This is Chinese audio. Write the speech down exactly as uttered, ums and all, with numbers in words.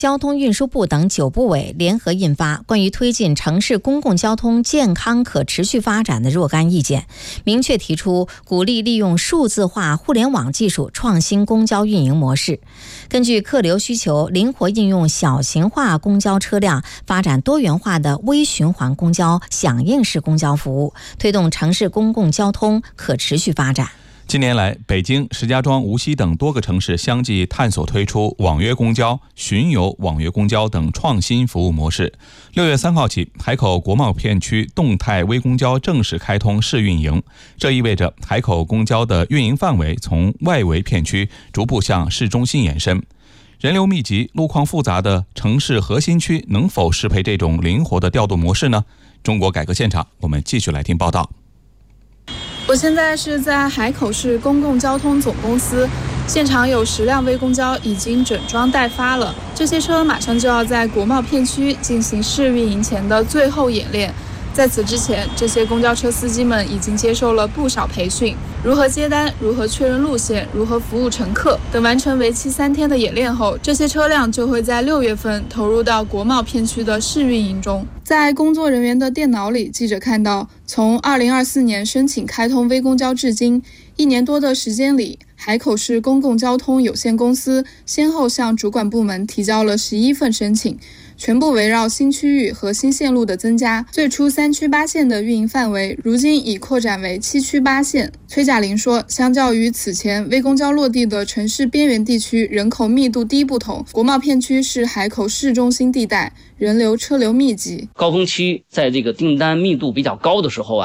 交通运输部等九部委联合印发《关于推进城市公共交通健康可持续发展的若干意见》，明确提出鼓励利用数字化互联网技术创新公交运营模式，根据客流需求灵活应用小型化公交车辆，发展多元化的微循环公交、响应式公交服务，推动城市公共交通可持续发展。 近年来，北京、石家庄、无锡等多个城市相继探索推出网约公交、巡游网约公交等创新服务模式。六月三号起，海口国贸片区动态微公交正式开通试运营，这意味着海口公交的运营范围从外围片区逐步向市中心延伸。人流密集、路况复杂的城市核心区能否适配这种灵活的调度模式呢？中国改革现场，我们继续来听报道。 我现在是在海口市公共交通总公司，现场有十辆微公交已经整装待发了，这些车马上就要在国贸片区进行试运营前的最后演练。在此之前，这些公交车司机们已经接受了不少培训，如何接单，如何确认路线，如何服务乘客等。完成为期三天的演练后，这些车辆就会在六月份投入到国贸片区的试运营中。在工作人员的电脑里，记者看到，从二零二四年申请开通微公交至今，一年多的时间里，海口市公共交通有限公司先后向主管部门提交了十一份申请，全部围绕新区域和新线路的增加。最初三区八线的运营范围，如今已扩展为七区八线。崔贾玲说，相较于此前微公交落地的城市边缘地区人口密度低不同，国贸片区是海口市中心地带，人流车流密集。 高峰期在这个订单密度比较高的时候啊，